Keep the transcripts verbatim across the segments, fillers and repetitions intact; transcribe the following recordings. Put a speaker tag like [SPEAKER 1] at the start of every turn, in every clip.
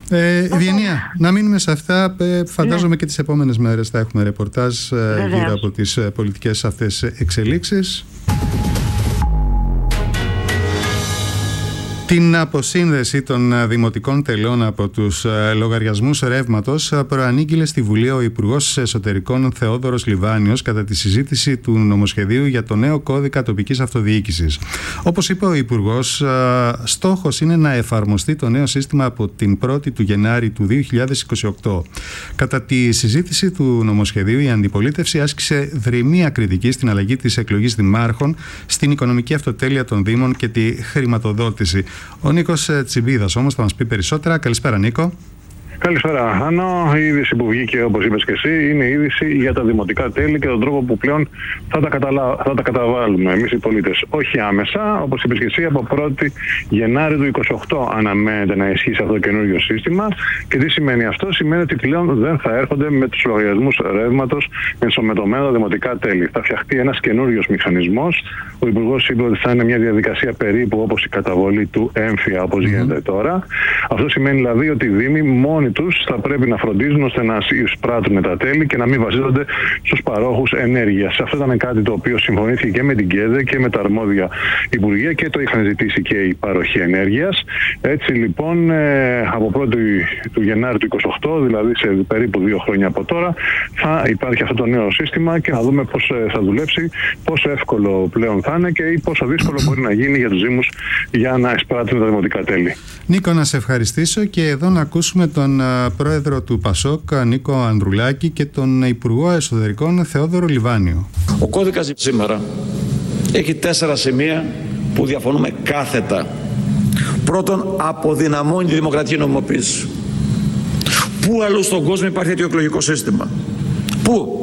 [SPEAKER 1] Ε, Ευγενία, να μείνουμε σε αυτά. Ε, φαντάζομαι ναι. και τις επόμενες μέρες θα έχουμε ρεπορτάζ ε, γύρω από τις ε, πολιτικές αυτές εξελίξεις. Την αποσύνδεση των δημοτικών τελών από τους λογαριασμούς ρεύματος προανήγγειλε στη Βουλή ο Υπουργός Εσωτερικών Θεόδωρος Λιβάνιος κατά τη συζήτηση του νομοσχεδίου για το νέο κώδικα τοπικής αυτοδιοίκησης. Όπως είπε ο Υπουργός, στόχος είναι να εφαρμοστεί το νέο σύστημα από την πρώτη του Γενάρη του δύο χιλιάδες είκοσι οκτώ. Κατά τη συζήτηση του νομοσχεδίου, η αντιπολίτευση άσκησε δρυμία κριτική στην αλλαγή της εκλογής δημάρχων, στην οικονομική αυτοτέλεια των Δήμων και τη χρηματοδότηση. Ο Νίκος Τσιμπίδας όμως θα μας πει περισσότερα. Καλησπέρα, Νίκο.
[SPEAKER 2] Καλησπέρα, Άνω. Η είδηση που βγήκε, όπως είπες και εσύ, είναι η είδηση για τα δημοτικά τέλη και τον τρόπο που πλέον θα τα, καταλα... θα τα καταβάλουμε εμείς οι πολίτες. Όχι άμεσα, όπως είπες και εσύ, από πρώτη Γενάρη του είκοσι οκτώ αναμένεται να ισχύσει αυτό το καινούργιο σύστημα. Και τι σημαίνει αυτό? Σημαίνει ότι πλέον δεν θα έρχονται με τους λογαριασμούς ρεύματος ενσωματωμένα δημοτικά τέλη. Θα φτιαχτεί ένας καινούριος μηχανισμός. Ο Υπουργός είπε ότι θα είναι μια διαδικασία περίπου όπως η καταβολή του έμφυα, όπως mm-hmm. γίνεται τώρα. Αυτό σημαίνει δηλαδή ότι οι Δήμοι μόνοι τους θα πρέπει να φροντίζουν ώστε να εισπράττουν τα τέλη και να μην βασίζονται στους παρόχους ενέργειας. Αυτό ήταν κάτι το οποίο συμφωνήθηκε και με την ΚΕΔΕ και με τα αρμόδια Υπουργεία και το είχαν ζητήσει και οι παροχοί ενέργειας. Έτσι λοιπόν από πρώτη του Γενάρη του είκοσι οκτώ, δηλαδή σε περίπου δύο χρόνια από τώρα, θα υπάρχει αυτό το νέο σύστημα και να δούμε πώς θα δουλέψει, πόσο εύκολο πλέον θα είναι και πόσο δύσκολο μπορεί να γίνει για τους Δήμους για να εισπράττουν τα δημοτικά τέλη.
[SPEAKER 1] Νίκο, να σε ευχαριστήσω και εδώ να ακούσουμε τον πρόεδρο του ΠΑΣΟΚ Νίκο Ανδρουλάκη και τον Υπουργό Εσωτερικών Θεόδωρο Λιβάνιο.
[SPEAKER 3] Ο κώδικας σήμερα έχει τέσσερα σημεία που διαφωνούμε κάθετα. Πρώτον, αποδυναμώνει τη δημοκρατική νομιμοποίηση. Πού αλλού στον κόσμο υπάρχει τέτοιο εκλογικό σύστημα? Πού?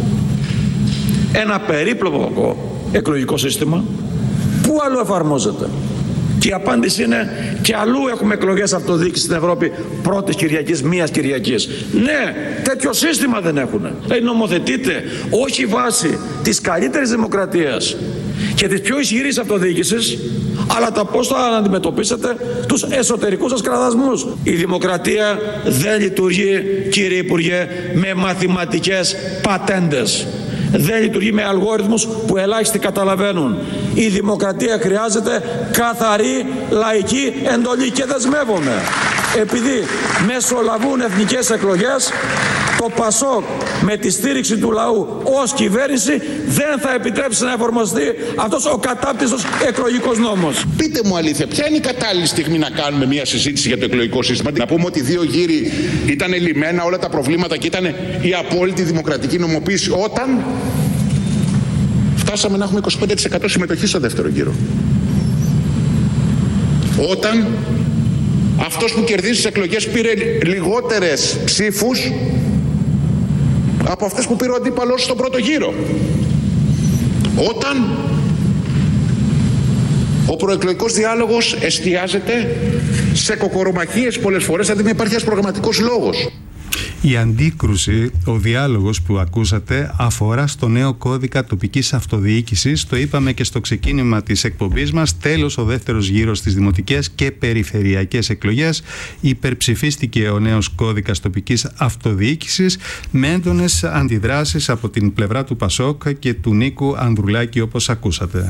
[SPEAKER 3] Ένα περίπλοκο εκλογικό σύστημα πού αλλού εφαρμόζεται? Και η απάντηση είναι και αλλού έχουμε εκλογές αυτοδιοίκησης στην Ευρώπη πρώτης Κυριακής, μίας Κυριακής. Ναι, τέτοιο σύστημα δεν έχουν. Δηλαδή νομοθετείτε όχι βάσει της καλύτερης δημοκρατίας και της πιο ισχυρής αυτοδιοίκησης, αλλά τα πώς θα αντιμετωπίσετε τους εσωτερικούς σας κραδασμούς. Η δημοκρατία δεν λειτουργεί, κύριε Υπουργέ, με μαθηματικές πατέντες. Δεν λειτουργεί με αλγόριθμους που ελάχιστοι καταλαβαίνουν. Η δημοκρατία χρειάζεται καθαρή λαϊκή εντολή και δεσμεύομαι. Επειδή μεσολαβούν εθνικές εκλογές, το ΠΑΣΟΚ με τη στήριξη του λαού ως κυβέρνηση δεν θα επιτρέψει να εφαρμοστεί αυτός ο κατάπτυστος εκλογικός νόμος.
[SPEAKER 4] Πείτε μου αλήθεια, ποια είναι η κατάλληλη στιγμή να κάνουμε μια συζήτηση για το εκλογικό σύστημα? Να πούμε ότι δύο γύροι ήταν λυμμένα όλα τα προβλήματα και ήταν η απόλυτη δημοκρατική νομοποίηση όταν φτάσαμε να έχουμε είκοσι πέντε τοις εκατό συμμετοχή στο δεύτερο γύρο. Όταν αυτός που κερδίζει τις εκλογές πήρε λιγότερες ψήφους από αυτές που πήρε ο αντίπαλος στον πρώτο γύρο. Όταν ο προεκλογικός διάλογος εστιάζεται σε κοκορομαχίες πολλές φορές, αντί να υπάρχει ένας προγραμματικός λόγος.
[SPEAKER 1] Η αντίκρουση, ο διάλογος που ακούσατε αφορά στο νέο κώδικα τοπικής αυτοδιοίκησης. Το είπαμε και στο ξεκίνημα της εκπομπής μας. Τέλος ο δεύτερος γύρος στις δημοτικές και περιφερειακές εκλογές. Υπερψηφίστηκε ο νέος κώδικας τοπικής αυτοδιοίκησης με έντονες αντιδράσεις από την πλευρά του ΠΑΣΟΚ και του Νίκου Ανδρουλάκη, όπως ακούσατε.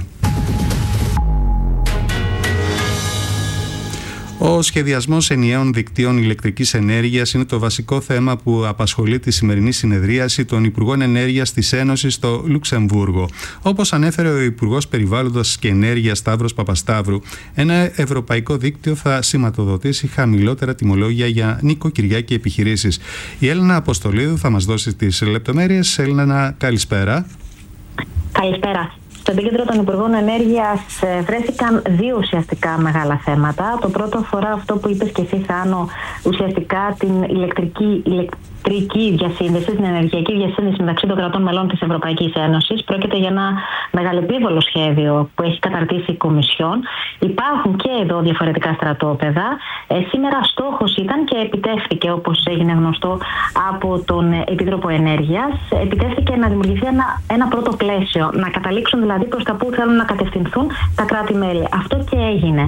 [SPEAKER 1] Ο σχεδιασμός ενιαίων δικτύων ηλεκτρικής ενέργειας είναι το βασικό θέμα που απασχολεί τη σημερινή συνεδρίαση των Υπουργών Ενέργειας της Ένωσης στο Λουξεμβούργο. Όπως ανέφερε ο Υπουργός Περιβάλλοντος και Ενέργειας Σταύρος Παπασταύρου, ένα ευρωπαϊκό δίκτυο θα σηματοδοτήσει χαμηλότερα τιμολόγια για νοικοκυριά και επιχειρήσεις. Η Έλληνα Αποστολίδου θα μας δώσει τις λεπτομέρειες. Έλληνα, καλησπέρα.
[SPEAKER 5] Καλησπέρα. Στο επίκεντρο των Υπουργών Ενέργειας βρέθηκαν δύο ουσιαστικά μεγάλα θέματα. Το πρώτο αφορά αυτό που είπες και εσύ, Θάνο, ουσιαστικά την ηλεκτρική, ηλεκτρική διασύνδεση, την ενεργειακή διασύνδεση μεταξύ των κρατών μελών της Ευρωπαϊκής Ένωσης. Πρόκειται για ένα μεγαλεπίβολο σχέδιο που έχει καταρτήσει η Κομισιόν. Υπάρχουν και εδώ διαφορετικά στρατόπεδα. Ε, σήμερα στόχος ήταν και επιτεύχθηκε, όπως έγινε γνωστό από τον Επίτροπο Ενέργειας, επιτεύχθηκε να δημιουργηθεί ένα, ένα πρώτο πλαίσιο, να καταλήξουν δηλαδή προς τα που θέλουν να κατευθυνθούν τα κράτη-μέλη. Αυτό και έγινε.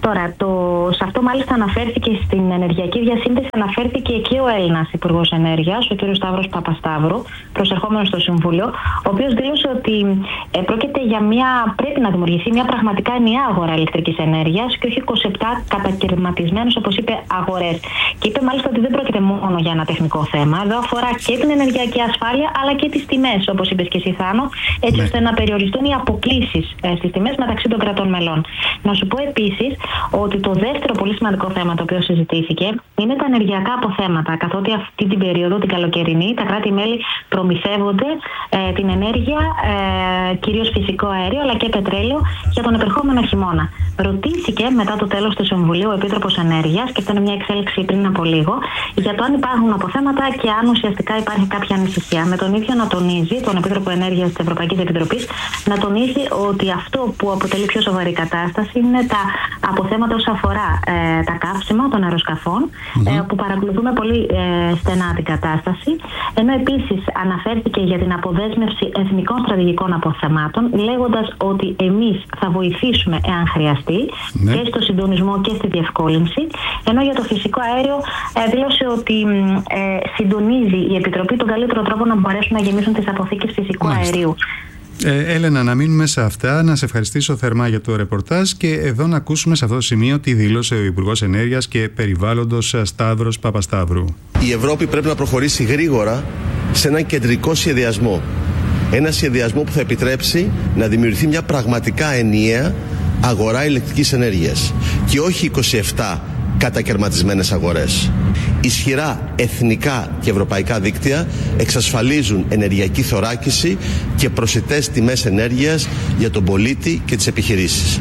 [SPEAKER 5] Τώρα, το, σε αυτό μάλιστα αναφέρθηκε στην ενεργειακή διασύνδεση, αναφέρθηκε και ο Έλληνας Υπουργός Ενέργειας, ο κ. Σταύρος Παπασταύρου, προσερχόμενος στο Συμβούλιο, ο οποίος δήλωσε ότι ε, πρόκειται για μια, πρέπει να δημιουργηθεί μια πραγματικά ενιαία αγορά ηλεκτρικής ενέργειας και όχι είκοσι επτά κατακαιρματισμένους, όπως είπε, αγορές. Και είπε μάλιστα ότι δεν πρόκειται μόνο για ένα τεχνικό θέμα. Εδώ αφορά και την ενεργειακή ασφάλεια, αλλά και τις τιμές, όπως είπες και εσύ, Θάνο, έτσι ώστε να περιοριστούν οι αποκλίσεις ε, στις τιμές μεταξύ των κρατών μελών. Να σου πω επίσης ότι το δεύτερο πολύ σημαντικό θέμα το οποίο συζητήθηκε είναι τα ενεργειακά αποθέματα. Καθότι αυτή την περίοδο, την καλοκαιρινή, τα κράτη-μέλη προμηθεύονται ε, την ενέργεια, ε, κυρίως φυσικό αέριο αλλά και πετρέλαιο, για τον επερχόμενο χειμώνα. Ρωτήθηκε μετά το τέλος του Συμβουλίου ο Επίτροπος Ενέργειας, και αυτό είναι μια εξέλιξη πριν από λίγο, για το αν υπάρχουν αποθέματα και αν ουσιαστικά υπάρχει κάποια ανησυχία. Με τον ίδιο να τονίζει, τον Επίτροπο Ενέργειας της Ευρωπαϊκής Επιτροπής, να τονίζει ότι αυτό που αποτελεί πιο σοβαρή κατάσταση είναι τα αποθέματα όσον αφορά ε, τα καύσιμα των αεροσκαφών, mm-hmm. ε, που παρακολουθούμε πολύ ε, στενά την κατάσταση. Ενώ επίσης αναφέρθηκε για την αποδέσμευση εθνικών στρατηγικών αποθεμάτων, λέγοντας ότι εμείς θα βοηθήσουμε εάν χρειαστεί mm-hmm. και στο συντονισμό και στη διευκόλυνση. Ενώ για το φυσικό αέριο ε, δήλωσε ότι ε, συντονίζει η Επιτροπή τον καλύτερο τρόπο να μπορέσουν να γεμίσουν τις αποθήκες φυσικού mm-hmm. αερίου.
[SPEAKER 1] Ε, Έλενα, να μείνουμε σε αυτά, να σε ευχαριστήσω θερμά για το ρεπορτάζ και εδώ να ακούσουμε σε αυτό το σημείο τι δήλωσε ο Υπουργός Ενέργειας και Περιβάλλοντος Σταύρος Παπασταύρου.
[SPEAKER 6] Η Ευρώπη πρέπει να προχωρήσει γρήγορα σε έναν κεντρικό σχεδιασμό. Ένα σχεδιασμό που θα επιτρέψει να δημιουργηθεί μια πραγματικά ενιαία αγορά ηλεκτρικής ενέργειας και όχι είκοσι επτά κατακαιρματισμένες αγορές. Ισχυρά εθνικά και ευρωπαϊκά δίκτυα εξασφαλίζουν ενεργειακή θωράκιση και προσιτές τιμές ενέργειας για τον πολίτη και τις επιχειρήσεις.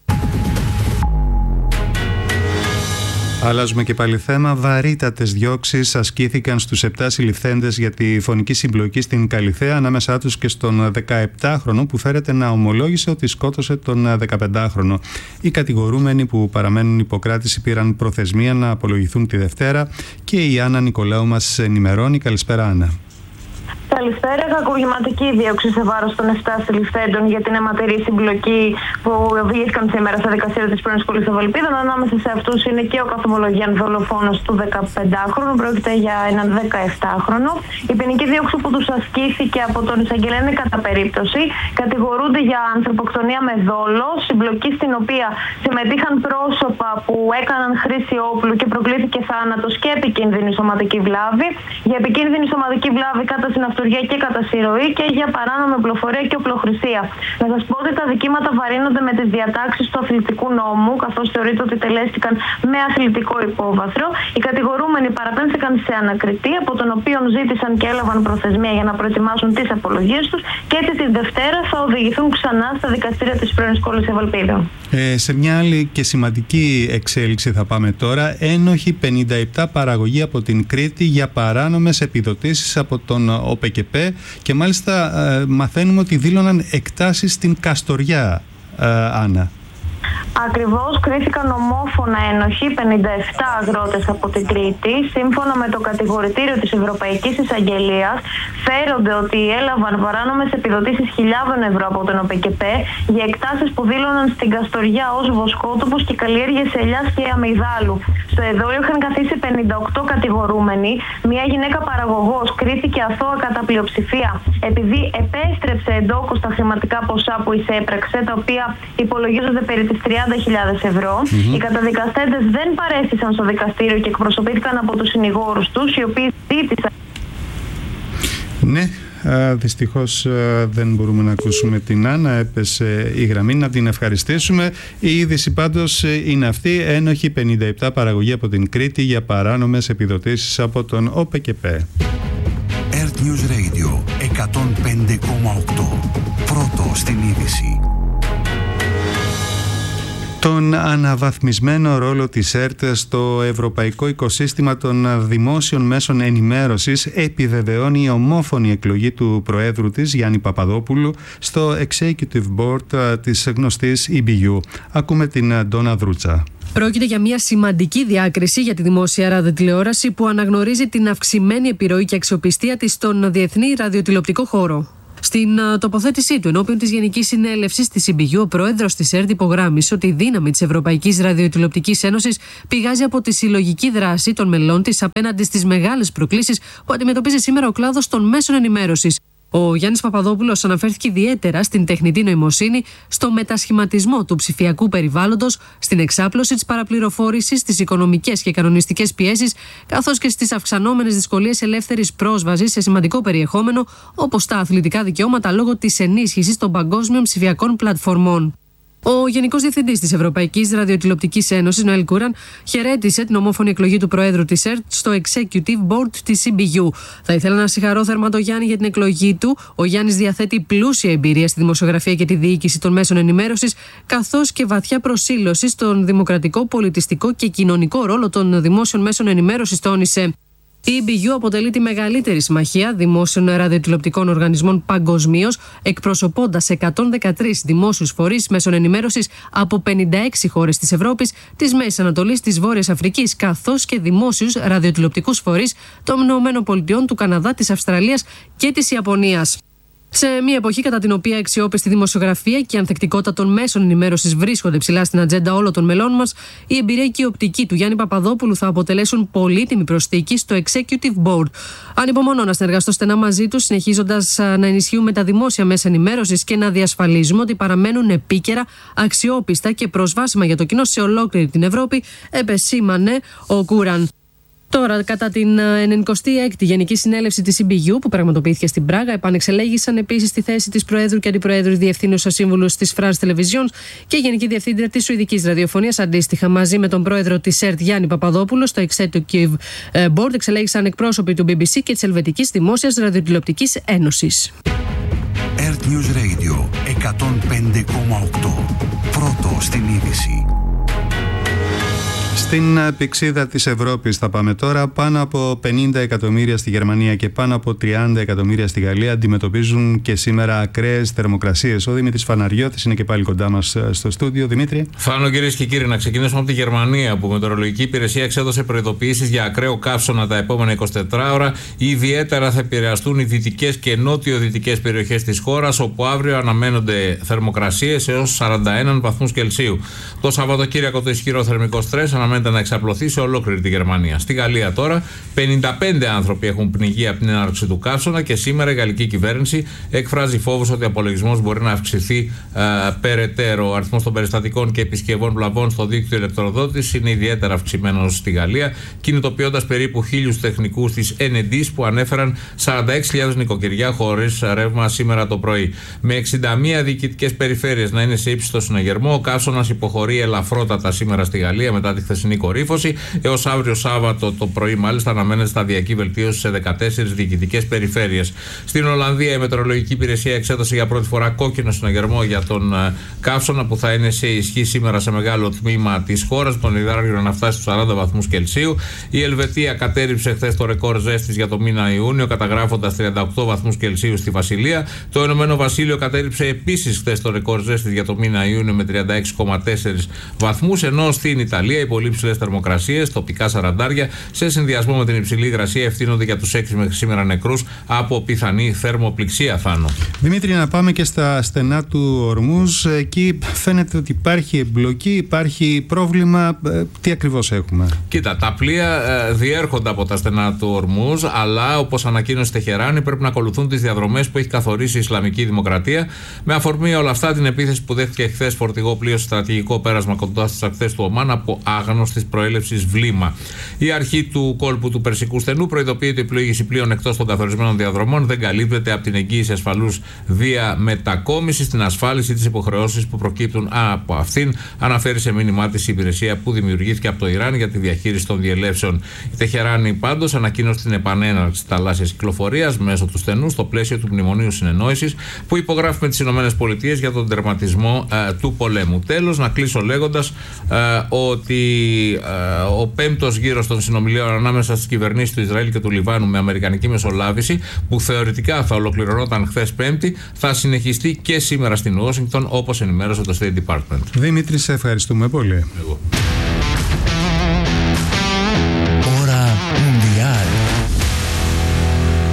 [SPEAKER 1] Αλλάζουμε και πάλι θέμα. Βαρύτατες διώξεις ασκήθηκαν στους επτά συλληφθέντες για τη φωνική συμπλοκή στην Καλιθέα, ανάμεσά τους και στον δεκαεπτάχρονο που φέρεται να ομολόγησε ότι σκότωσε τον δεκαπεντάχρονο. Οι κατηγορούμενοι που παραμένουν υποκράτηση πήραν προθεσμία να απολογηθούν τη Δευτέρα και η Άννα Νικολάου μας ενημερώνει. Καλησπέρα, Άννα.
[SPEAKER 7] Καλησπέρα. Κακουργηματική δίωξη σε βάρος των επτά συλληφθέντων για την αιματερή συμπλοκή που οδηγήθηκαν σήμερα στα δικαστήρια της πρώην σχολής Ευελπίδων. Ανάμεσα σε αυτούς είναι και ο καθομολογιαν δολοφόνος του δεκαπεντάχρονου. Πρόκειται για έναν δεκαεπτάχρονο. Η ποινική δίωξη που τους ασκήθηκε από τον εισαγγελέα είναι κατά περίπτωση. Κατηγορούνται για ανθρωποκτονία με δόλο, συμπλοκή στην οποία συμμετείχαν πρόσωπα που έκαναν χρήση όπλου και προκλήθηκε θάνατος και επικίνδυνη σωματική βλάβη. Για επικίνδυνη σωματική βλάβη κατά συναυτουργία και κατά συρροή και για παράνομη οπλοφορία και οπλοχρησία. Να σας πω ότι τα δικήματα βαρύνονται με τις διατάξεις του αθλητικού νόμου, καθώς θεωρείται ότι τελέστηκαν με αθλητικό υπόβαθρο. Οι κατηγορούμενοι παραπέμφθηκαν σε ανακριτή, από τον οποίο ζήτησαν και έλαβαν προθεσμία για να προετοιμάσουν τις απολογίες τους και έτσι τη Δευτέρα θα οδηγηθούν ξανά στα δικαστήρια της πρώην σχολής Ευελπίδων.
[SPEAKER 1] Ε, σε μια άλλη και σημαντική εξέλιξη θα πάμε τώρα. Ένοχοι πενήντα επτά παραγωγή από την Κρήτη για παράνομες επιδοτήσεις από τον ΟΠΕΚΕΠ και μάλιστα ε, μαθαίνουμε ότι δήλωναν εκτάσεις στην Καστοριά, ε, Άννα.
[SPEAKER 7] Ακριβώς, κρίθηκαν ομόφωνα ένοχοι πενήντα επτά αγρότες από την Κρήτη. Σύμφωνα με το κατηγορητήριο της Ευρωπαϊκής Εισαγγελίας, φέρονται ότι έλαβαν παράνομες επιδοτήσεις χιλιάδων ευρώ από τον ΟΠΕΚΕΠ για εκτάσεις που δήλωναν στην Καστοριά ως βοσκότοπους και καλλιέργειες ελιάς και αμυγδάλου. Στο εδόλιο είχαν καθίσει πενήντα οκτώ κατηγορούμενοι. Μια γυναίκα παραγωγός κρίθηκε αθώα κατά πλειοψηφία επειδή επέστρεψε εντόκως τα χρηματικά ποσά που εισέπραξε, τα οποία υπολογίζονται περί τις τριάντα χιλιάδες ευρώ. Mm-hmm. Οι καταδικαστέντες δεν παρέστησαν στο δικαστήριο και εκπροσωπήθηκαν από τους συνηγόρους τους, οι οποίοι ζήτησαν.
[SPEAKER 1] Ναι, δυστυχώς δεν μπορούμε να ακούσουμε την Άννα, έπεσε η γραμμή, να την ευχαριστήσουμε. Η είδηση πάντως είναι αυτή: ένοχοι πενήντα επτά παραγωγή από την Κρήτη για παράνομες επιδοτήσεις από τον ΟΠΕΚΕΠ.
[SPEAKER 8] Earth News Radio εκατόν πέντε κόμμα οκτώ. Πρώτο στην είδηση.
[SPEAKER 1] Τον αναβαθμισμένο ρόλο της ΕΡΤ στο ευρωπαϊκό οικοσύστημα των δημόσιων μέσων ενημέρωσης επιβεβαιώνει η ομόφωνη εκλογή του Προέδρου της, Γιάννη Παπαδόπουλου, στο Executive Board της γνωστής ι μπι γιου. Ακούμε την Ντόνα Δρούτσα.
[SPEAKER 9] Πρόκειται για μια σημαντική διάκριση για τη δημόσια ραδιοτηλεόραση που αναγνωρίζει την αυξημένη επιρροή και αξιοπιστία της στον διεθνή ραδιοτηλεοπτικό χώρο. Στην uh, τοποθέτησή του ενώπιον της Γενικής Συνέλευσης της σι μπι γιου, ο πρόεδρος της ΕΡΤ υπογράμμισε ότι η δύναμη της Ευρωπαϊκής Ραδιοτηλεοπτικής Ένωσης πηγάζει από τη συλλογική δράση των μελών της απέναντι στις μεγάλες προκλήσεις που αντιμετωπίζει σήμερα ο κλάδος των μέσων ενημέρωσης. Ο Γιάννης Παπαδόπουλος αναφέρθηκε ιδιαίτερα στην τεχνητή νοημοσύνη, στο μετασχηματισμό του ψηφιακού περιβάλλοντος, στην εξάπλωση της παραπληροφόρησης, στις οικονομικές και κανονιστικές πιέσεις, καθώς και στις αυξανόμενες δυσκολίες ελεύθερης πρόσβασης σε σημαντικό περιεχόμενο, όπως τα αθλητικά δικαιώματα λόγω της ενίσχυσης των παγκόσμιων ψηφιακών πλατφορμών. Ο Γενικός Διευθυντής της Ευρωπαϊκής Ραδιοτηλεοπτικής Ένωσης, Νοέλ Κούραν, χαιρέτησε την ομόφωνη εκλογή του Προέδρου της ΕΡΤ στο Executive Board της σι μπι γιου. Θα ήθελα να συγχαρώ θερμά τον Γιάννη για την εκλογή του. Ο Γιάννης διαθέτει πλούσια εμπειρία στη δημοσιογραφία και τη διοίκηση των μέσων ενημέρωσης, καθώς και βαθιά προσήλωση στον δημοκρατικό, πολιτιστικό και κοινωνικό ρόλο των δημόσιων μέσων ενημέρωσης, τόνισε. Η ι μπι γιου αποτελεί τη μεγαλύτερη συμμαχία δημόσιων ραδιοτηλεοπτικών οργανισμών παγκοσμίως, εκπροσωπώντας εκατόν δεκατρείς δημόσιους φορείς μέσων ενημέρωσης από πενήντα έξι χώρες της Ευρώπης, της Μέσης Ανατολής, της Βόρειας Αφρικής, καθώς και δημόσιους ραδιοτηλεοπτικούς φορείς των ΗΠΑ, του Καναδά, της Αυστραλίας και της Ιαπωνίας. Σε μια εποχή κατά την οποία η αξιόπιστη δημοσιογραφία και η ανθεκτικότητα των μέσων ενημέρωσης βρίσκονται ψηλά στην ατζέντα όλων των μελών μας, η εμπειρία και η οπτική του Γιάννη Παπαδόπουλου θα αποτελέσουν πολύτιμη προσθήκη στο Executive Board. Ανυπομονώ να συνεργαστώ στενά μαζί τους, συνεχίζοντας να ενισχύουμε τα δημόσια μέσα ενημέρωσης και να διασφαλίζουμε ότι παραμένουν επίκαιρα, αξιόπιστα και προσβάσιμα για το κοινό σε ολόκληρη την Ευρώπη, επεσήμανε ο Κούραν. Τώρα, κατά την ενενηκοστή έκτη Γενική Συνέλευση της σι μπι γιου που πραγματοποιήθηκε στην Πράγα, επανεξελέγησαν επίσης τη θέση της Προέδρου και Αντιπροέδρου Διευθύνουσα Σύμβουλος της France Televisions και Γενική Διευθύντρια της Σουηδικής Ραδιοφωνίας. Αντίστοιχα, μαζί με τον Πρόεδρο της ΕΡΤ Γιάννη Παπαδόπουλο, στο Executive Board εξελέγησαν εκπρόσωποι του μπι μπι σι και της Ελβετικής Δημόσιας Ραδιοτηλεοπτικής Ένωσης.
[SPEAKER 8] ΕΡΤ News Radio εκατόν πέντε κόμμα οκτώ. Πρώτο στην είδηση.
[SPEAKER 1] Στην πυξίδα της Ευρώπης θα πάμε τώρα. Πάνω από πενήντα εκατομμύρια στη Γερμανία και πάνω από τριάντα εκατομμύρια στη Γαλλία αντιμετωπίζουν και σήμερα ακραίες θερμοκρασίες. Ο Δημήτρης Φαναριώτης είναι και πάλι κοντά μας στο στούντιο. Δημήτρη.
[SPEAKER 10] Φάνο, κυρίες και κύριοι, να ξεκινήσουμε από τη Γερμανία, που η Μετεωρολογική Υπηρεσία εξέδωσε προειδοποιήσεις για ακραίο καύσωνα τα επόμενα εικοσιτέσσερις ώρα. Ιδιαίτερα θα επηρεαστούν οι δυτικές και νότιο-δυτικές περιοχές της χώρας, όπου αύριο αναμένονται θερμοκρασίες έως σαράντα ένα βαθμούς Κελσίου. Το Σαββατοκύριακο το ισχυρό θερμικό στρες αναμένεται να εξαπλωθεί σε ολόκληρη τη Γερμανία. Στη Γαλλία τώρα, πενήντα πέντε άνθρωποι έχουν πνιγεί από την έναρξη του καύσωνα και σήμερα η γαλλική κυβέρνηση εκφράζει φόβους ότι ο απολογισμός μπορεί να αυξηθεί α, περαιτέρω. Ο αριθμός των περιστατικών και επισκευών βλαβών στο δίκτυο ηλεκτροδότησης είναι ιδιαίτερα αυξημένος στη Γαλλία, κινητοποιώντας περίπου χίλιους τεχνικούς της Enedis που ανέφεραν σαράντα έξι χιλιάδες νοικοκυριά χωρίς ρεύμα σήμερα το πρωί. Με εξήντα μία διοικητικές περιφέρειες να είναι σε ύψιστο συναγερμό, ο καύσωνας υποχωρεί ελαφρότατα σήμερα στη Γαλλία μετά τη χθεσινή κορύφωση. Έως αύριο Σάββατο το πρωί, μάλιστα, αναμένεται σταδιακή βελτίωση σε δεκατέσσερις διοικητικές περιφέρειες. Στην Ολλανδία, η Μετεωρολογική Υπηρεσία εξέδωσε για πρώτη φορά κόκκινο συναγερμό για τον uh, καύσωνα που θα είναι σε ισχύ σήμερα σε μεγάλο τμήμα της χώρας, τον υδράργυρο να φτάσει στους σαράντα βαθμούς Κελσίου. Η Ελβετία κατέρριψε χθες το ρεκόρ ζέστης για το μήνα Ιούνιο, καταγράφοντας τριάντα οκτώ βαθμούς Κελσίου στη Βασιλεία. Το Ηνωμένο Βασίλειο κατέρριψε επίσης χθες το ρεκόρ ζέστης για το μήνα Ιούνιο με τριάντα έξι κόμμα τέσσερα βαθμούς, ενώ στην Ιταλία οι πολύ υψηλές θερμοκρασίες, τοπικά σαραντάρια, σε συνδυασμό με την υψηλή υγρασία ευθύνονται για τους έξι μέχρι σήμερα νεκρούς από πιθανή θερμοπληξία, Θάνο.
[SPEAKER 1] Δημήτρη, να πάμε και στα στενά του Ορμούζ. Εκεί φαίνεται ότι υπάρχει εμπλοκή, υπάρχει πρόβλημα. Τι ακριβώς έχουμε?
[SPEAKER 10] Κοίτα, τα πλοία ε, διέρχονται από τα στενά του Ορμούζ, αλλά όπως ανακοίνωσε η Τεχεράνη, πρέπει να ακολουθούν τις διαδρομές που έχει καθορίσει η Ισλαμική Δημοκρατία. Με αφορμή όλα αυτά, την επίθεση που δέχτηκε χθες φορτηγό πλοίο στο στρατηγικό πέρασμα κοντά στις ακτές του Ομάν από άγνωστης προέλευσης βλήμα. Η αρχή του κόλπου του Περσικού στενού προειδοποιεί ότι η πλοήγηση πλοίων εκτός των καθορισμένων διαδρομών δεν καλύπτεται από την εγγύηση ασφαλούς διαμετακόμισης, την ασφάλιση της υποχρεώσεις που προκύπτουν από αυτήν, αναφέρει σε μήνυμά της η υπηρεσία που δημιουργήθηκε από το Ιράν για τη διαχείριση των διελεύσεων. Η Τεχεράνη πάντως ανακοίνωσε την επανέναρξη της θαλάσσιας κυκλοφορίας μέσω του στενού στο πλαίσιο του Μνημονίου Συνεννόησης που υπογράφει με τις ΗΠΑ για τον τερματισμό ε, του πολέμου. Τέλος, να κλείσω λέγοντας ε, ότι ε, ο πέμπτος γύρος των συνομιλίων ανάμεσα στις κυβερνήσεις του Ισραήλ και του Λιβάνου με αμερικανική μεσολάβηση, που θεωρητικά θα ολοκληρωνόταν χθες Πέμπτη, θα συνεχιστεί και σήμερα στην Ουάσιγκτον, όπως ενημέρωσε το State Department.
[SPEAKER 1] Δημήτρη, σε ευχαριστούμε πολύ.
[SPEAKER 10] Εγώ.
[SPEAKER 8] Ώρα Μουντιάλ.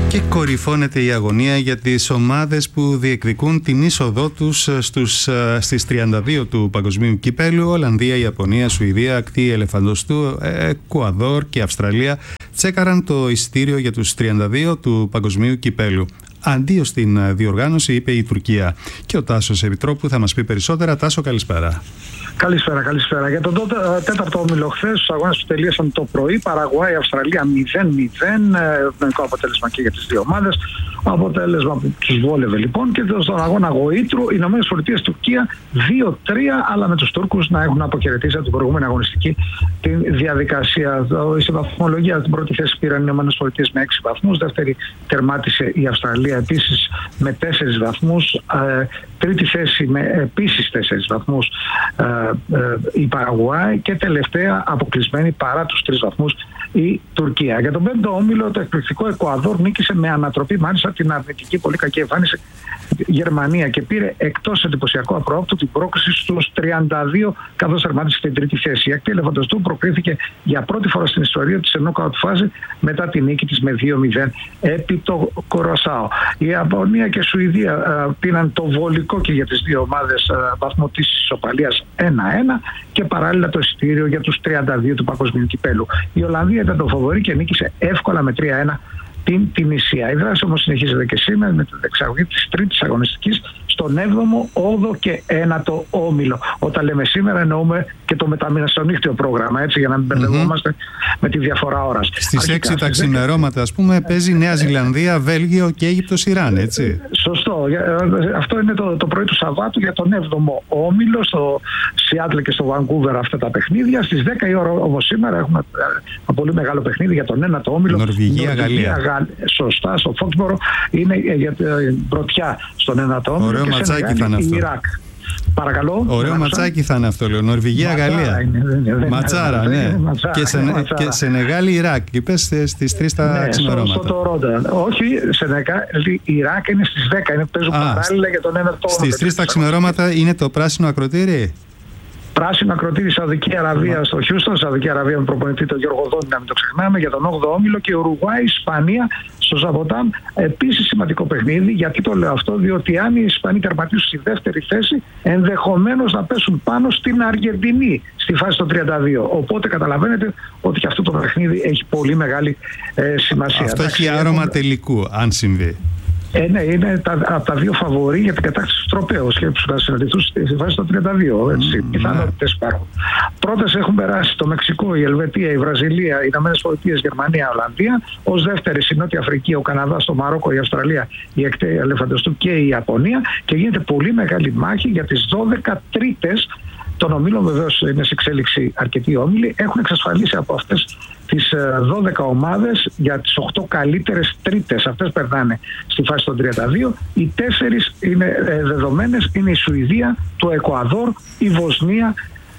[SPEAKER 1] Και κορυφώνεται η αγωνία για τις ομάδες που διεκδικούν την είσοδό τους στους, στις τριάντα δύο του Παγκοσμίου Κυπέλλου. Ολλανδία, Ιαπωνία, Σουηδία, Ακτή Ελεφαντοστού, Εκουαδόρ και Αυστραλία τσέκαραν το εισιτήριο για τους τριάντα δύο του Παγκοσμίου Κυπέλλου. Αντίο στην διοργάνωση, είπε η Τουρκία. Και ο Τάσος Επιτρόπου θα μας πει περισσότερα. Τάσο, καλησπέρα.
[SPEAKER 11] Καλησπέρα, καλησπέρα. Για τον τέταρτο όμιλο χθες, τους αγώνες που τελείωσαν το πρωί, Παραγουάη, Αυστραλία μηδέν μηδέν, ευνοϊκό αποτέλεσμα και για τις δύο ομάδες. Αποτέλεσμα που τους βόλευε λοιπόν. Και στον αγώνα Γοήτρου, οι Ηνωμένες Πολιτείες Τουρκία δύο τρία, αλλά με τους Τούρκους να έχουν αποχαιρετήσει από την προηγούμενη αγωνιστική τη διαδικασία. Η βαθμολογία την πρώτη θέση πήραν οι Ηνωμένες Πολιτείες με έξι βαθμούς, δεύτερη τερμάτισε η Αυστραλία επίσης με τέσσερις βαθμούς, ε, τρίτη θέση με επίσης τέσσερις βαθμούς ε, ε, η Παραγουάη και τελευταία αποκλεισμένη παρά τους τρεις βαθμούς η Τουρκία. Για τον πέμπτο όμιλο, το εκπληκτικό Εκουαδόρ νίκησε με ανατροπή μάλιστα την αρνητική πολύ κακή εμφάνιση Γερμανία και πήρε εκτός εντυπωσιακό απρόοπτου την πρόκριση στους τριάντα δύο, καθώς τερμάτισε την τρίτη θέση. Η Ακτή Ελεφαντοστού προκρίθηκε για πρώτη φορά στην ιστορία της σε νόκαουτ φάση μετά την νίκη της με δύο μηδέν επί το Κοροσάο. Η Ιαπωνία και η Σουηδία ε, πήραν το βολικό και για τις δύο ομάδες ε, βαθμό της ισοπαλίας ένα ένα και παράλληλα το εισιτήριο για τους τριάντα δύο του Παγκοσμίου Κυπέλλου. Η Ολλανδία ήταν το φαβορί και νίκησε εύκολα με τρία ένα την Τινησία. Η δράση όμως συνεχίζεται και σήμερα με την εξαγωγή της τρίτης αγωνιστικής στον έβδομο, όγδοο και ένατο όμιλο. Όταν λέμε σήμερα εννοούμε και το μεταμηνασονύχτιο πρόγραμμα, έτσι, για να μην μπερδευόμαστε mm-hmm. με τη διαφορά ώρας.
[SPEAKER 1] Στις έξι τα ξημερώματα, ας πούμε, παίζει Νέα Ζηλανδία, Βέλγιο και Αίγυπτος Ιράν, έτσι.
[SPEAKER 11] Σωστό. Αυτό είναι το, το πρωί του Σαββάτου για τον έβδομο όμιλο, στο Σιάτλ και στο Βανκούβερ αυτά τα παιχνίδια. Στις δέκα η ώρα όμως σήμερα έχουμε ένα πολύ μεγάλο παιχνίδι για τον ένατο όμιλο.
[SPEAKER 1] Νορβηγία, Γαλλία.
[SPEAKER 11] Γαλλία. Σωστά, στο Φόξμπορο είναι για την πρωτιά στον ένατο όμιλο.
[SPEAKER 1] Ωραίο ματσάκι θα είναι αυτό.
[SPEAKER 11] Ιράκ. Παρακαλώ.
[SPEAKER 1] Ωραίο ματσάκι θα είναι αυτό, λέω. Νορβηγία, Γαλλία. Ματσάρα, ναι. Και, σε, και Σενεγάλη, Ιράκ. Είπες στις τρεις τα
[SPEAKER 11] ναι,
[SPEAKER 1] ξημερώματα.
[SPEAKER 11] Στο Τορόντα. Όχι, Σενεγάλη, Ιράκ είναι στις δέκα. Είναι παίζουν παράλληλα για τον ένατο.
[SPEAKER 1] Στις τρεις τα ξημερώματα είναι το πράσινο ακροτήρι.
[SPEAKER 11] Πράσινο ακροτήρι Σαουδική Αραβία στο Χιούστον, Σαουδική Αραβία με προπονητή τον Γιώργο Δόνη, να μην το ξεχνάμε, για τον όγδοο όμιλο, και Ουρουγουάη, Ισπανία στο Ζαμποτάμ. Επίσης σημαντικό παιχνίδι. Γιατί το λέω αυτό? Διότι αν οι Ισπανοί τερματίσουν στη δεύτερη θέση, ενδεχομένως να πέσουν πάνω στην Αργεντινή στη φάση των τριάντα δύο. Οπότε καταλαβαίνετε ότι και αυτό το παιχνίδι έχει πολύ μεγάλη ε, σημασία.
[SPEAKER 1] Αυτό έχει άρωμα έχουμε... τελικού, αν συμβεί.
[SPEAKER 11] Ε, ναι, είναι τα, από τα δύο φαβορί για την κατάκτηση του τροπαίου. Σκέψου να συναντηθούν στη φάση των τριάντα δύο. Έτσι. Mm, πιθανότητες υπάρχουν. Πρώτες έχουν περάσει το Μεξικό, η Ελβετία, η Βραζιλία, οι Ηνωμένες Πολιτείες, Γερμανία, Ολλανδία. Ως δεύτερη η Νότια Αφρική, ο Καναδάς, το Μαρόκο, η Αυστραλία, η Ακτή Ελεφαντοστού και η Ιαπωνία. Και γίνεται πολύ μεγάλη μάχη για τις δώδεκα τρίτες των ομίλων. Βεβαίως είναι σε εξέλιξη αρκετοί όμιλοι. Έχουν εξασφαλίσει από αυτές τις δώδεκα ομάδες για τις οκτώ καλύτερες τρίτες. Αυτές περνάνε στη φάση των τριάντα δύο. Οι τέσσερις είναι δεδομένες. Είναι η Σουηδία, το Εκουαδόρ, η Βοσνία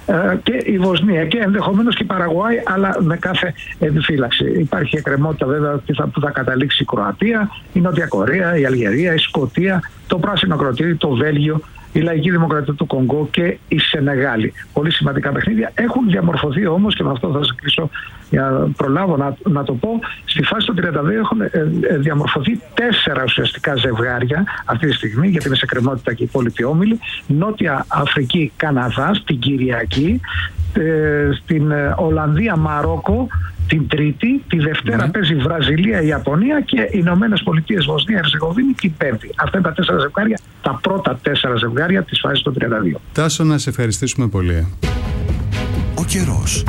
[SPEAKER 11] και η Βοσνία και ενδεχομένως και η Παραγουάη, αλλά με κάθε επιφύλαξη. Υπάρχει εκκρεμότητα βέβαια που θα καταλήξει η Κροατία, η Νότια Κορέα, η Αλγερία, η Σκωτία, το Πράσινο Ακροτήρι, το Βέλγιο, η Λαϊκή Δημοκρατία του Κονγκό και η Σενεγάλη. Πολύ σημαντικά παιχνίδια. Έχουν διαμορφωθεί όμως, και με αυτό θα σας κλείσω για να προλάβω να, να το πω, στη φάση των τριάντα δύο έχουν ε, ε, διαμορφωθεί τέσσερα ουσιαστικά ζευγάρια αυτή τη στιγμή, γιατί είναι σε κρεμότητα και οι υπόλοιποι όμιλοι. Νότια Αφρική, Καναδάς την Κυριακή, ε, στην ε, Ολλανδία, Μαρόκο την Τρίτη, τη Δευτέρα mm. παίζει Βραζιλία, Ιαπωνία και οι Ηνωμένες Πολιτείες, Βοσνία, Ερζεγοβίνη την Πέμπτη. Αυτά είναι τα τέσσερα ζευγάρια, τα πρώτα τέσσερα ζευγάρια της φάσης των τριάντα δύο.
[SPEAKER 1] Τάσο, να σε ευχαριστήσουμε πολύ.
[SPEAKER 8] Ο καιρός.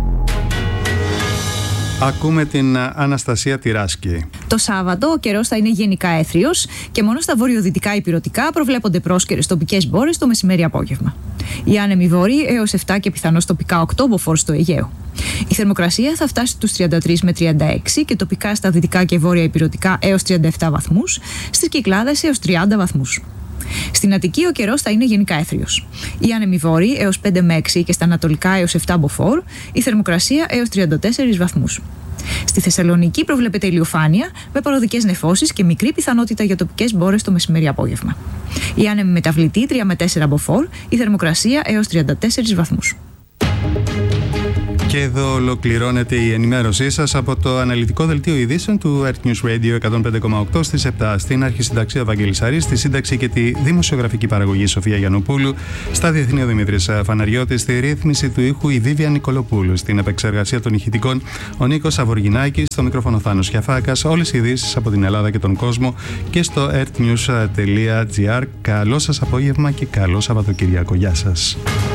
[SPEAKER 1] Ακούμε την Αναστασία Τυράσκη.
[SPEAKER 12] Το Σάββατο ο καιρός θα είναι γενικά έθριος και μόνο στα βορειοδυτικά υπηρωτικά προβλέπονται πρόσκαιρες τοπικές μπόρες το μεσημέρι-απόγευμα. Οι άνεμοι βόρειοι έως επτά και πιθανώς τοπικά οκτώ μποφόρ στο Αιγαίο. Η θερμοκρασία θα φτάσει στους τριάντα τρεις με τριάντα έξι και τοπικά στα δυτικά και βόρεια υπηρωτικά έως τριάντα επτά βαθμούς, στις Κυκλάδες έως τριάντα βαθμούς. Στην Αττική ο καιρός θα είναι γενικά έθριος. Οι άνεμοι βόρειοι έως πέντε με έξι και στα ανατολικά έως επτά μποφόρ, η θερμοκρασία έως τριάντα τέσσερις βαθμούς. Στη Θεσσαλονίκη προβλέπεται ηλιοφάνεια με παροδικές νεφώσεις και μικρή πιθανότητα για τοπικές μπόρες το μεσημέρι-απόγευμα. Οι άνεμοι μεταβλητοί τρία με τέσσερα μποφόρ, η θερμοκρασία έως τριάντα τέσσερις βαθμούς.
[SPEAKER 1] Και εδώ ολοκληρώνεται η ενημέρωσή σας από το αναλυτικό δελτίο ειδήσεων του Earth News Radio εκατόν πέντε κόμμα οκτώ στις επτά. Στην αρχισυνταξία Βαγγέλης Αρής, στη σύνταξη και τη δημοσιογραφική παραγωγή Σοφία Γιαννοπούλου, στα διεθνή ο Δημήτρης Φαναριώτης, στη ρύθμιση του ήχου η Βίβια Νικολοπούλου, στην επεξεργασία των ηχητικών ο Νίκος Αβοργινάκης, στο μικρόφωνο Θάνος Χιαφάκας. Όλες οι ειδήσεις από την Ελλάδα και τον κόσμο και στο earthnews τελεία gr. Καλό σας απόγευμα και καλό Σαββατοκύριακο. Γεια σας.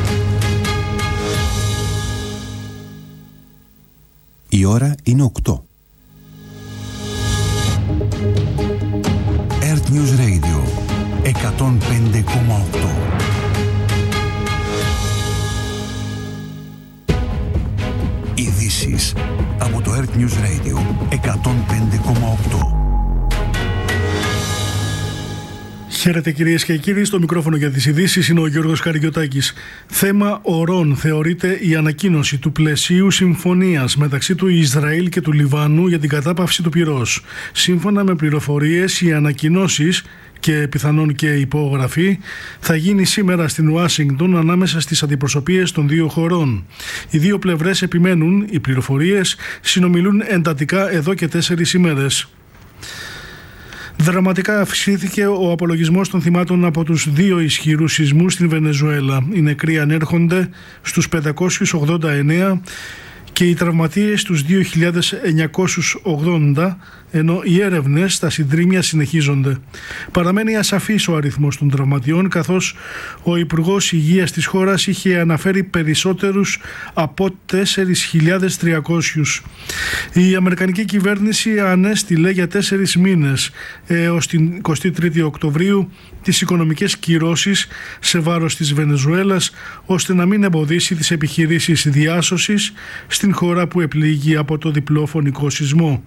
[SPEAKER 8] Η ώρα είναι οκτώ. Earth News Radio εκατόν πέντε κόμμα οκτώ. Ειδήσεις από το Earth News Radio εκατόν πέντε κόμμα οκτώ.
[SPEAKER 13] Χαίρετε κυρίες και κύριοι, στο μικρόφωνο για τις ειδήσεις είναι ο Γιώργος Καριωτάκης. Θέμα ορών θεωρείται η ανακοίνωση του πλαισίου συμφωνίας μεταξύ του Ισραήλ και του Λιβάνου για την κατάπαυση του πυρός. Σύμφωνα με πληροφορίες, οι ανακοινώσεις και πιθανόν και υπογραφή θα γίνει σήμερα στην Ουάσιγκτον ανάμεσα στις αντιπροσωπείες των δύο χωρών. Οι δύο πλευρές επιμένουν, οι πληροφορίες συνομιλούν εντατικά εδώ και τέσσερις ημέρες. Δραματικά αυξήθηκε ο απολογισμός των θυμάτων από τους δύο ισχυρούς σεισμούς στην Βενεζουέλα. Οι νεκροί ανέρχονται στους πεντακόσιους ογδόντα εννέα και οι τραυματίες στους δύο χιλιάδες εννιακόσιους ογδόντα, ενώ οι έρευνες στα συντρίμμια συνεχίζονται. Παραμένει ασαφής ο αριθμός των τραυματιών, καθώς ο Υπουργός Υγείας της χώρας είχε αναφέρει περισσότερους από τέσσερις χιλιάδες τριακόσιους. Η Αμερικανική κυβέρνηση ανέστηλε για τέσσερις μήνες έως την εικοστή τρίτη Οκτωβρίου τις οικονομικές κυρώσεις σε βάρος της Βενεζουέλας, ώστε να μην εμποδίσει τις επιχειρήσεις διάσωσης στην χώρα που επλήγει από το διπλό φωνικό σεισμό.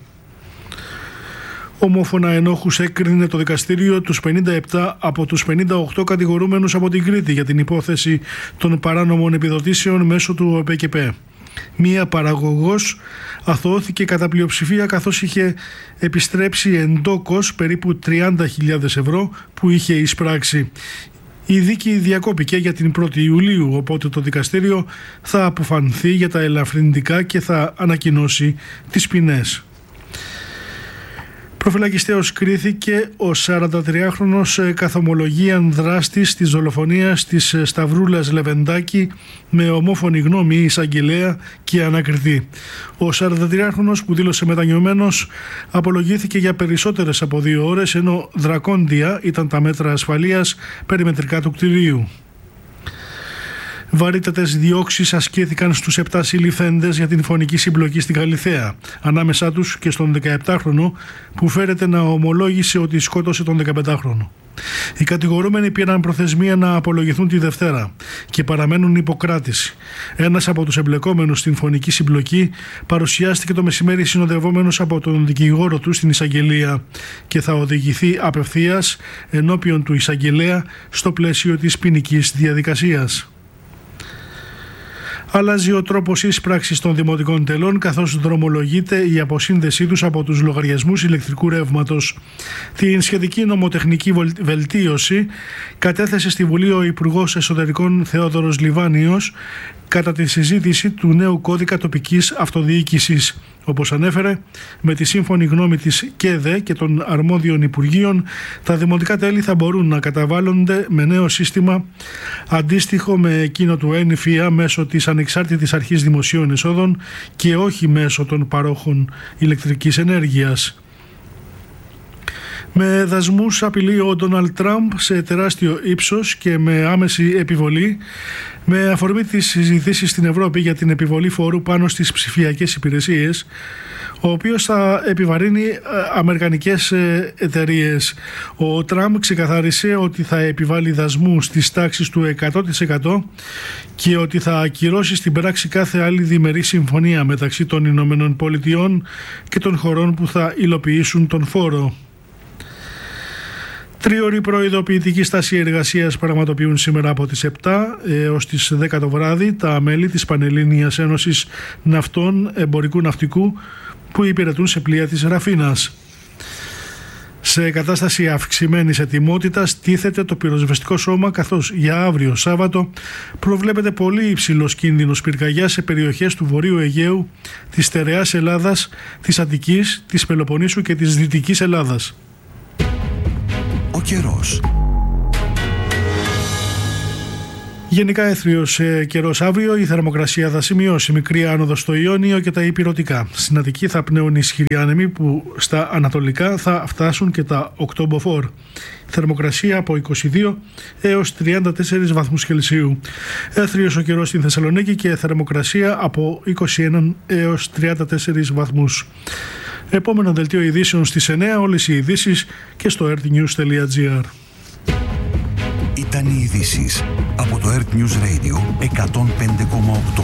[SPEAKER 13] Ομόφωνα ενόχους έκρινε το δικαστήριο τους πενήντα επτά από τους πενήντα οκτώ κατηγορούμενους από την Κρήτη για την υπόθεση των παράνομων επιδοτήσεων μέσω του ΟΠΕΚΠ. Μία παραγωγός αθωώθηκε κατά πλειοψηφία, καθώς είχε επιστρέψει εντόκως περίπου τριάντα χιλιάδες ευρώ που είχε εισπράξει. Η δίκη διακόπηκε για την πρώτη Ιουλίου, οπότε το δικαστήριο θα αποφανθεί για τα ελαφρυντικά και θα ανακοινώσει τις ποινές. Προφυλακιστέως κρίθηκε ο σαραντατριάχρονος καθομολογίαν δράστης της δολοφονίας της Σταυρούλας Λεβεντάκη με ομόφωνη γνώμη εισαγγελέα και ανακριτή. Ο σαραντατριάχρονος, που δήλωσε μετανιωμένος, απολογήθηκε για περισσότερες από δύο ώρες, ενώ δρακόντια ήταν τα μέτρα ασφαλείας περιμετρικά του κτηρίου. Βαρύτατες διώξεις ασκήθηκαν στους επτά συλληφθέντες για την φωνική συμπλοκή στην Καλιθέα, ανάμεσά τους και στον δεκαεπτάχρονο που φέρεται να ομολόγησε ότι σκότωσε τον δεκαπεντάχρονο. Οι κατηγορούμενοι πήραν προθεσμία να απολογηθούν τη Δευτέρα και παραμένουν υποκράτηση. Ένας από τους εμπλεκόμενους στην φωνική συμπλοκή παρουσιάστηκε το μεσημέρι συνοδευόμενος από τον δικηγόρο του στην εισαγγελία και θα οδηγηθεί απευθείας ενώπιον του εισαγγελέα στο πλαίσιο της ποινικής διαδικασίας. Αλλάζει ο τρόπος εισπράξης των δημοτικών τελών, καθώς δρομολογείται η αποσύνδεσή τους από τους λογαριασμούς ηλεκτρικού ρεύματος. Την σχετική νομοτεχνική βελτίωση κατέθεσε στη Βουλή ο Υπουργός Εσωτερικών Θεόδωρος Λιβάνιος κατά τη συζήτηση του νέου κώδικα τοπικής αυτοδιοίκησης. Όπως ανέφερε, με τη σύμφωνη γνώμη της ΚΕΔΕ και των αρμόδιων Υπουργείων, τα δημοτικά τέλη θα μπορούν να καταβάλλονται με νέο σύστημα αντίστοιχο με εκείνο του ΕΝΦΙΑ μέσω της Ανεξάρτητης Αρχής Δημοσίων Εσόδων και όχι μέσω των παρόχων ηλεκτρικής ενέργειας. Με δασμούς απειλεί ο Ντόναλντ Τραμπ σε τεράστιο ύψος και με άμεση επιβολή, με αφορμή τις συζητήσεις στην Ευρώπη για την επιβολή φόρου πάνω στις ψηφιακές υπηρεσίες, ο οποίος θα επιβαρύνει αμερικανικές εταιρείες. Ο Τραμπ ξεκαθάρισε ότι θα επιβάλλει δασμούς στις τάξεις του εκατό τοις εκατό και ότι θα ακυρώσει στην πράξη κάθε άλλη διμερή συμφωνία μεταξύ των Ηνωμένων Πολιτειών και των χωρών που θα υλοποιήσουν τον φόρο. Τρίωρη προειδοποιητική στάση εργασίας πραγματοποιούν σήμερα από τις επτά έως τις δέκα το βράδυ τα μέλη της Πανελλήνιας Ένωσης Ναυτών Εμπορικού Ναυτικού που υπηρετούν σε πλοία της Ραφίνας. Σε κατάσταση αυξημένης ετοιμότητας τίθεται το πυροσβεστικό σώμα, καθώς για αύριο Σάββατο προβλέπεται πολύ υψηλός κίνδυνος πυρκαγιάς σε περιοχές του Βορείου Αιγαίου, της Στερεάς Ελλάδας, της Αττικής, της Πελοποννήσου και της Δυτικής Ελλάδας.
[SPEAKER 8] Ο καιρός.
[SPEAKER 13] Γενικά έθριος ε, καιρός αύριο, η θερμοκρασία θα σημειώσει μικρή άνοδο στο Ιόνιο και τα Ηπειρωτικά. Στην Αττική θα πνέουν ισχυροί άνεμοι που στα ανατολικά θα φτάσουν και τα οκτώ μποφόρ. Θερμοκρασία από είκοσι δύο έως τριάντα τέσσερις βαθμούς Κελσίου. Έθριος ο καιρός στην Θεσσαλονίκη και θερμοκρασία από είκοσι ένα έως τριάντα τέσσερις βαθμούς. Επόμενο δελτίο ειδήσεων στις εννιά, όλες οι ειδήσεις και στο earthnews τελεία gr.
[SPEAKER 8] Ήταν οι ειδήσεις από το Earth News Radio εκατόν πέντε κόμμα οκτώ.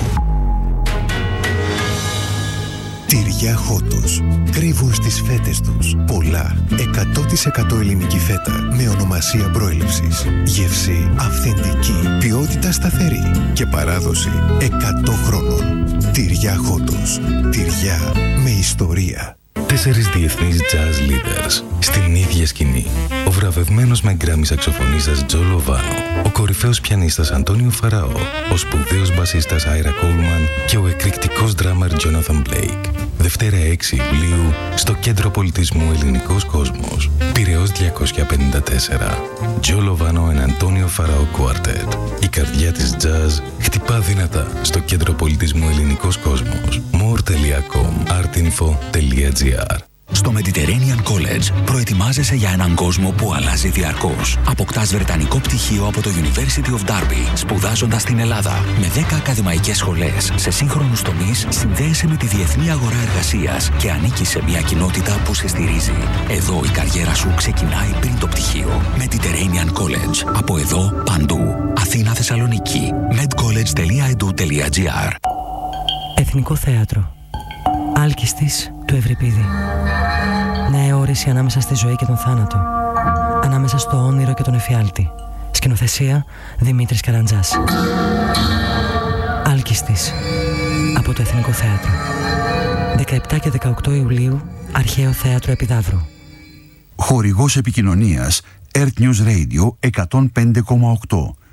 [SPEAKER 8] Τυριά Χότος. Κρύβουν στις φέτες τους πολλά. εκατό τοις εκατό ελληνική φέτα με ονομασία προέλευσης. Γεύση αυθεντική. Ποιότητα σταθερή. Και παράδοση εκατό χρόνων. Τυριά Χότος. Τυριά με ιστορία.
[SPEAKER 14] Τέσσερις διεθνείς jazz leaders στην ίδια σκηνή. Ο βραβευμένος με γκράμι σαξοφωνίστας Τζο Λοβάνο, ο κορυφαίος πιανίστας Αντώνιο Φαραώ, ο σπουδαίος μπασίστας Άιρα Κόλμαν και ο εκρηκτικός ντράμαρ Τζόναθαν Μπλέικ. Δευτέρα έξι Ιουλίου στο Κέντρο Πολιτισμού Ελληνικός Κόσμος. Πειραιώς διακόσια πενήντα τέσσερα. Τζο Λοβάνο and Αντώνιο Φαραώ Quartet. Η καρδιά της jazz χτυπά δυνατά στο Κέντρο Πολιτισμού Ελληνικός Κόσμος. more τελεία com artinfo τελεία gr.
[SPEAKER 15] Στο Mediterranean College προετοιμάζεσαι για έναν κόσμο που αλλάζει διαρκώς. Αποκτάς βρετανικό πτυχίο από το University of Derby, σπουδάζοντας στην Ελλάδα. Με δέκα ακαδημαϊκές σχολές σε σύγχρονους τομείς, συνδέεσαι με τη διεθνή αγορά εργασίας και ανήκεις σε μια κοινότητα που σε στηρίζει. Εδώ η καριέρα σου ξεκινάει πριν το πτυχίο. Mediterranean College. Από εδώ, παντού. Αθήνα, Θεσσαλονίκη. medcollege τελεία edu τελεία gr.
[SPEAKER 16] Εθνικό Θέατρο. Άλκιστης του Ευρυπίδη. Νέα όρηση ανάμεσα στη ζωή και τον θάνατο. Ανάμεσα στο όνειρο και τον εφιάλτη. Σκηνοθεσία Δημήτρης Καραντζάς. Άλκιστης. Από το Εθνικό Θέατρο. δεκαεπτά και δεκαοκτώ Ιουλίου, Αρχαίο Θέατρο Επιδαύρου.
[SPEAKER 8] Χορηγός επικοινωνίας Earth News Radio εκατόν πέντε κόμμα οκτώ.